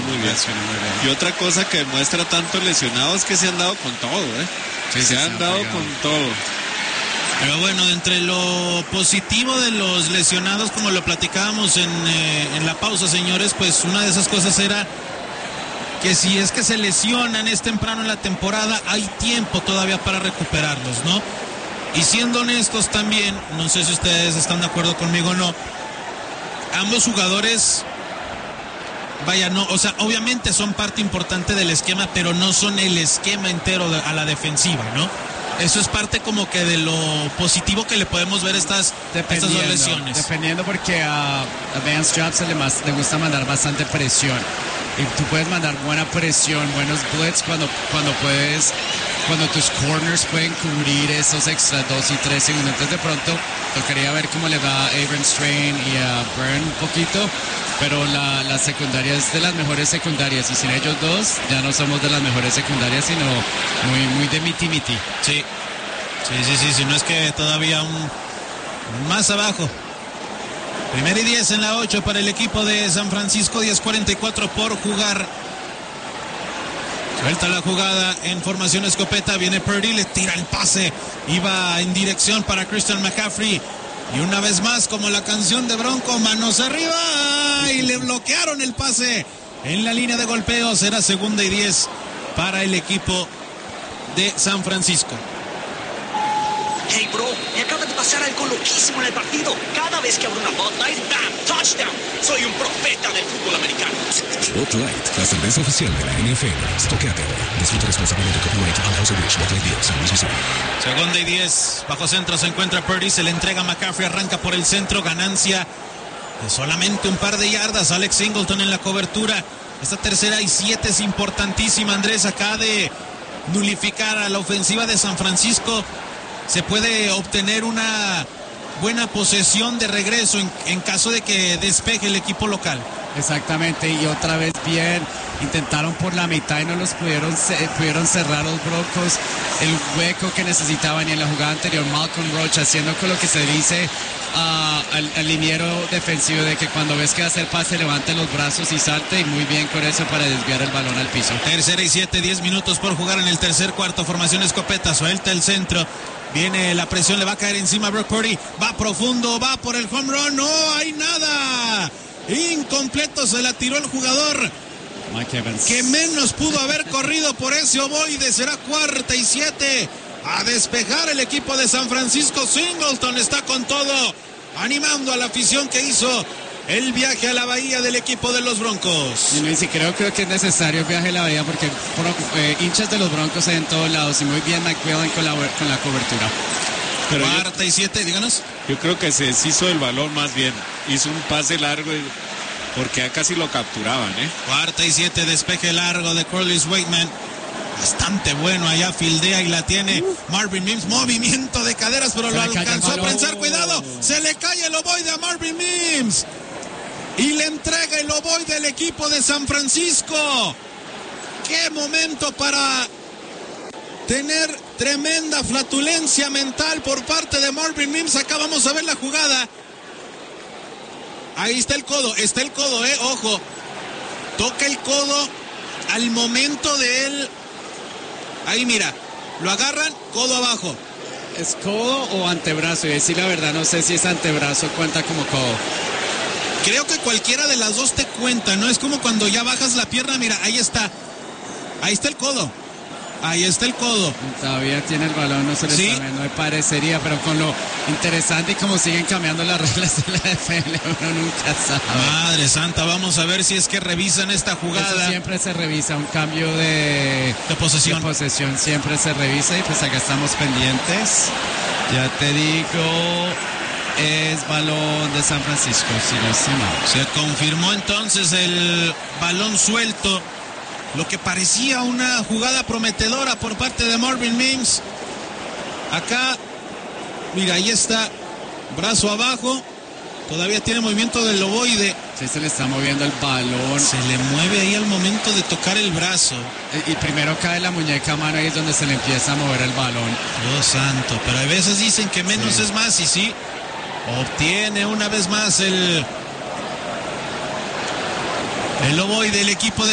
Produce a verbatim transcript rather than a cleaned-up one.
muy bien. Reaccionó muy bien. Y otra cosa que demuestra tanto lesionados es que se han dado con todo, ¿eh? Sí, se sí, han se han dado pegado. con todo. Pero bueno, entre lo positivo de los lesionados, como lo platicábamos en, eh, en la pausa, señores, pues una de esas cosas era que si es que se lesionan es temprano en la temporada, hay tiempo todavía para recuperarlos, ¿no? Y siendo honestos también, no sé si ustedes están de acuerdo conmigo o no, ambos jugadores, vaya, no, o sea, obviamente son parte importante del esquema, pero no son el esquema entero de, a la defensiva, ¿no? Eso es parte como que de lo positivo que le podemos ver estas, estas dos lesiones. Dependiendo porque a, a Vance Joseph le, más, le gusta mandar bastante presión. Y tú puedes mandar buena presión, buenos blitz cuando, cuando puedes, cuando tus corners pueden cubrir esos extra dos y tres segundos. Entonces de pronto tocaría ver cómo le va a Abram Strain y a Byrne un poquito. Pero la, la secundaria es de las mejores secundarias y sin ellos dos ya no somos de las mejores secundarias, sino muy, muy de miti-miti. Sí, sí, sí, sí, si no es que todavía un más abajo. Primera y diez en la ocho para el equipo de San Francisco, diez cuarenta y cuatro por jugar. Suelta la jugada en formación escopeta, viene Purdy, le tira el pase, iba en dirección para Christian McCaffrey. Y una vez más, como la canción de Bronco, manos arriba, y le bloquearon el pase en la línea de golpeo. Será segunda y diez para el equipo de San Francisco. Hey, bro, me acaba de pasar algo loquísimo en el partido. Cada vez que abro una Bud Light, ¡bam! ¡Touchdown! Soy un profeta del fútbol americano. Bud Light, la cerveza oficial de la N F L. Stockéate. Disfruta responsablemente. Copyright Anheuser-Busch, Bud Light Beer, San Luis, Missouri. Segunda y diez, bajo centro se encuentra Purdy, se le entrega a McCaffrey, arranca por el centro, ganancia de solamente un par de yardas. Alex Singleton en la cobertura. Esta tercera y siete es importantísima, Andrés, acá de nulificar a la ofensiva de San Francisco. Se puede obtener una buena posesión de regreso en, en caso de que despeje el equipo local. Exactamente, y otra vez bien, intentaron por la mitad y no los pudieron, pudieron cerrar los Broncos el hueco que necesitaban. Y en la jugada anterior Malcolm Roach haciendo con lo que se dice uh, al, al liniero defensivo, de que cuando ves que va a hacer pase levante los brazos y salte, y muy bien con eso para desviar el balón al piso. Tercera y siete, diez minutos por jugar en el tercer cuarto, formación escopeta, suelta el centro. Viene la presión, le va a caer encima a Brock Purdy, va profundo, va por el home run, no hay nada, incompleto, se la tiró el jugador Mike Evans, que menos pudo haber corrido por ese ovoide. Será cuarta y siete, a despejar el equipo de San Francisco. Singleton está con todo, animando a la afición que hizo el viaje a la bahía del equipo de los Broncos. Y Luis, y creo, creo que es necesario el viaje a la bahía porque eh, hinchas de los Broncos hay en todos lados, y muy bien McMillan con la, con la cobertura. Pero Cuarta yo, y siete, díganos. Yo creo que se deshizo del balón más bien. Hizo un pase largo porque ya casi lo capturaban, ¿eh? Cuarta y siete, despeje largo de Corliss Waitman. Bastante bueno, allá fildea y la tiene Marvin Mims. Movimiento de caderas, pero Se lo le cae alcanzó a el balón. prensar. Cuidado, se le cae el ovoide a Marvin Mims. Y le entrega el ovoide del equipo de San Francisco. Qué momento para tener tremenda flatulencia mental por parte de Marvin Mims. Acá vamos a ver la jugada. Ahí está el codo, está el codo, eh, ojo. Toca el codo al momento de él. Ahí mira, lo agarran, codo abajo. ¿Es codo o antebrazo? Y decir la verdad, no sé si es antebrazo, cuenta como codo. Creo que cualquiera de las dos te cuenta, ¿no? Es como cuando ya bajas la pierna, mira, ahí está. Ahí está el codo. Ahí está el codo. Todavía tiene el balón, no se le ¿Sí? sabe, no me parecería, pero con lo interesante y como siguen cambiando las reglas de la F L, uno nunca sabe. Madre santa, vamos a ver si es que revisan esta jugada. Eso siempre se revisa, un cambio de, de posesión. de posesión siempre se revisa, y pues acá estamos pendientes. Ya te digo, es balón de San Francisco, si no estoy mal. Se confirmó entonces el balón suelto. Lo que parecía una jugada prometedora por parte de Marvin Mims. Acá, mira, ahí está, brazo abajo. Todavía tiene movimiento del ovoide. Sí, se le está moviendo el balón. Se le mueve ahí al momento de tocar el brazo. Y, y primero cae la muñeca a mano, ahí es donde se le empieza a mover el balón. Dios santo, pero a veces dicen que menos Sí. es más, y sí, obtiene una vez más el, el ovoide del equipo de